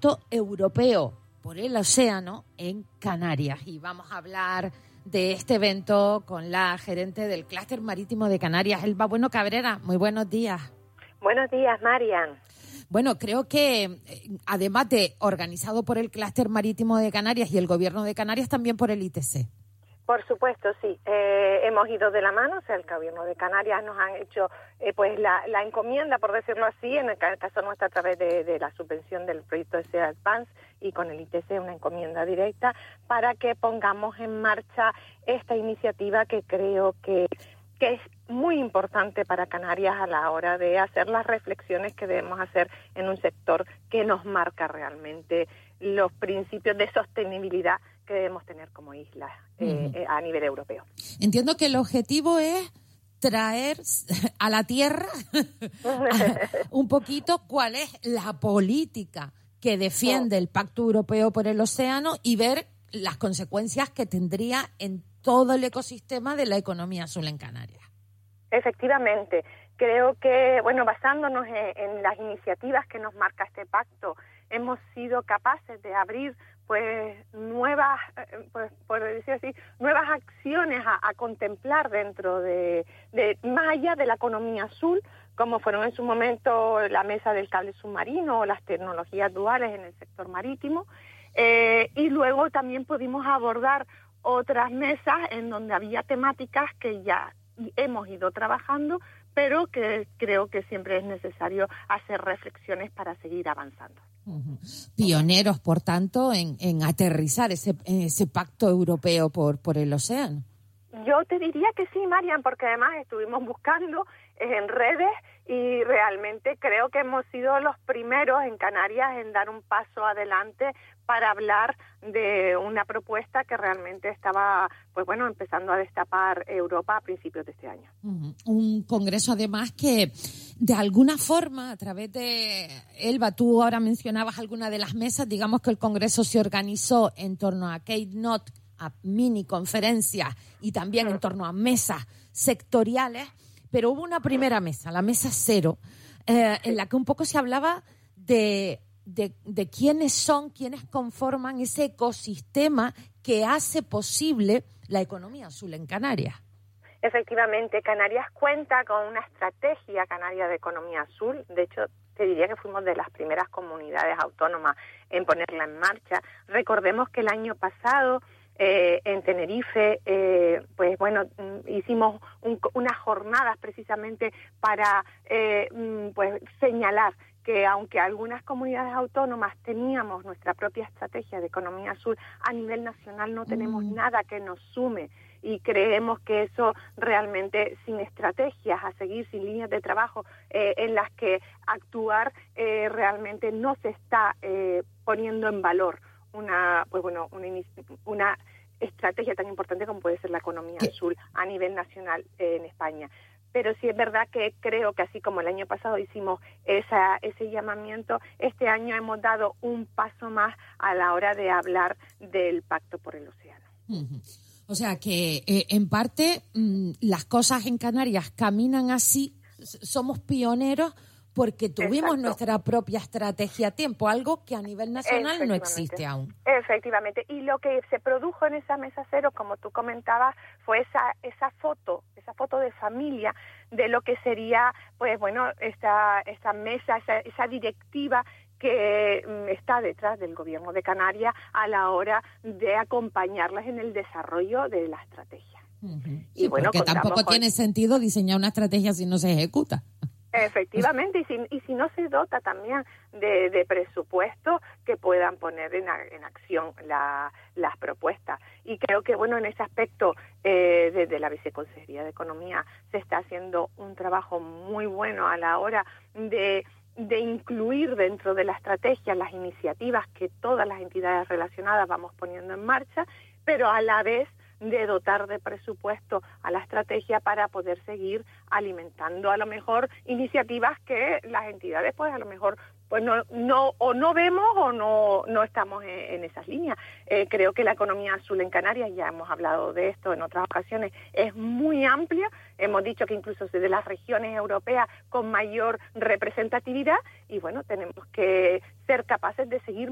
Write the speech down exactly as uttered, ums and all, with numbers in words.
Pacto Europeo por el Océano en Canarias. Y vamos a hablar de este evento con la gerente del Clúster Marítimo de Canarias, Elba Bueno Cabrera. Muy buenos días. Buenos días, Marian. Bueno, creo que además de organizado por el Clúster Marítimo de Canarias y el Gobierno de Canarias, también por el I T C. Por supuesto, sí. Eh, hemos ido de la mano, o sea, el Gobierno de Canarias nos han hecho eh, pues la, la encomienda, por decirlo así, en el caso nuestro a través de, de la subvención del proyecto de Sea Advance y con el I T C una encomienda directa para que pongamos en marcha esta iniciativa que creo que, que es muy importante para Canarias a la hora de hacer las reflexiones que debemos hacer en un sector que nos marca realmente los principios de sostenibilidad que debemos tener como isla eh, uh-huh. a nivel europeo. Entiendo que el objetivo es traer a la tierra un poquito cuál es la política que defiende el Pacto Europeo por el Océano y ver las consecuencias que tendría en todo el ecosistema de la economía azul en Canarias. Efectivamente. Creo que, bueno, basándonos en, en las iniciativas que nos marca este pacto, hemos sido capaces de abrir pues nuevas, pues por decir así, nuevas acciones a, a contemplar dentro de, de, más allá de la economía azul, como fueron en su momento la mesa del cable submarino o las tecnologías duales en el sector marítimo, eh, y luego también pudimos abordar otras mesas en donde había temáticas que ya hemos ido trabajando, pero que creo que siempre es necesario hacer reflexiones para seguir avanzando. Uh-huh. Pioneros, por tanto, en, en aterrizar ese, ese pacto europeo por, por el océano. Yo te diría que sí, Marian, porque además estuvimos buscando en redes y realmente creo que hemos sido los primeros en Canarias en dar un paso adelante para hablar de una propuesta que realmente estaba, pues bueno, empezando a destapar Europa a principios de este año. Uh-huh. Un congreso además que de alguna forma, a través de Elba, tú ahora mencionabas alguna de las mesas, digamos que el congreso se organizó en torno a keynote, a mini conferencias y también en torno a mesas sectoriales, pero hubo una primera mesa, la mesa cero, eh, en la que un poco se hablaba de, de, de quiénes son, quiénes conforman ese ecosistema que hace posible la economía azul en Canarias. Efectivamente, Canarias cuenta con una estrategia canaria de economía azul. De hecho, te diría que fuimos de las primeras comunidades autónomas en ponerla en marcha. Recordemos que el año pasado Eh, en Tenerife, eh, pues bueno, hicimos un, unas jornadas precisamente para eh, pues señalar que aunque algunas comunidades autónomas teníamos nuestra propia estrategia de economía azul, a nivel nacional no tenemos mm. nada que nos sume y creemos que eso realmente sin estrategias a seguir, sin líneas de trabajo eh, en las que actuar eh, realmente no se está eh, poniendo en valor una pues bueno una, una estrategia tan importante como puede ser la economía ¿Qué? azul a nivel nacional eh, en España. Pero sí es verdad que creo que así como el año pasado hicimos esa, ese llamamiento, este año hemos dado un paso más a la hora de hablar del Pacto por el Océano. Uh-huh. O sea que eh, en parte mmm, las cosas en Canarias caminan así, somos pioneros porque tuvimos Exacto. nuestra propia estrategia a tiempo, algo que a nivel nacional no existe aún. Efectivamente, y lo que se produjo en esa mesa cero, como tú comentabas, fue esa esa foto, esa foto de familia de lo que sería, pues bueno, esta esa mesa, esa, esa directiva que um, está detrás del Gobierno de Canarias a la hora de acompañarlas en el desarrollo de la estrategia. Uh-huh. Y sí, bueno, porque tampoco con... tiene sentido diseñar una estrategia si no se ejecuta. Efectivamente, y si, y si no se dota también de, de presupuesto que puedan poner en, en acción la, las propuestas. Y creo que, bueno, en ese aspecto, eh, desde la Viceconsejería de Economía se está haciendo un trabajo muy bueno a la hora de, de incluir dentro de la estrategia las iniciativas que todas las entidades relacionadas vamos poniendo en marcha, pero a la vez de dotar de presupuesto a la estrategia para poder seguir alimentando a lo mejor iniciativas que las entidades pues a lo mejor pues no no o no vemos o no no estamos en, en esas líneas. Eh, creo que la economía azul en Canarias, ya hemos hablado de esto en otras ocasiones, es muy amplia. Hemos dicho que incluso es de las regiones europeas con mayor representatividad y bueno, tenemos que ser capaces de seguir